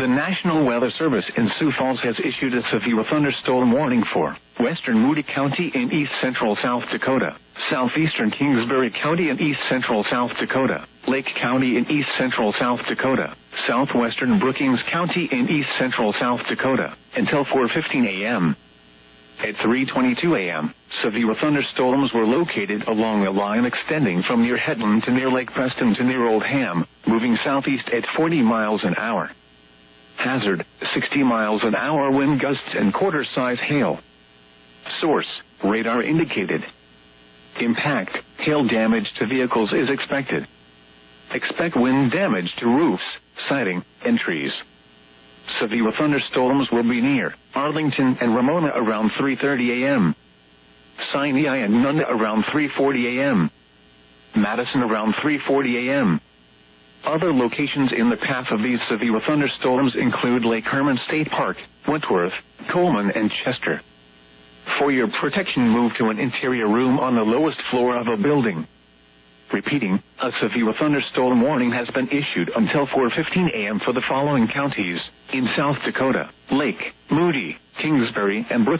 The National Weather Service in Sioux Falls has issued a severe thunderstorm warning for western Moody County in east-central South Dakota, southeastern Kingsbury County in east-central South Dakota, Lake County in east-central South Dakota, southwestern Brookings County in east-central South Dakota, until 4:15 a.m. At 3:22 a.m., severe thunderstorms were located along a line extending from near Headland to near Lake Preston to near Oldham, moving southeast at 40 miles an hour. Hazard, 60 miles an hour wind gusts and quarter-size hail. Source, radar indicated. Impact, hail damage to vehicles is expected. Expect wind damage to roofs, siding, and trees. Severe thunderstorms will be near Arlington and Ramona around 3:30 a.m. Sinai and Nunn around 3:40 a.m. Madison around 3:40 a.m. Other locations in the path of these severe thunderstorms include Lake Herman State Park, Wentworth, Coleman, and Chester. For your protection, move to an interior room on the lowest floor of a building. Repeating, a severe thunderstorm warning has been issued until 4:15 a.m. for the following counties in South Dakota: Lake, Moody, Kingsbury, and Brookings.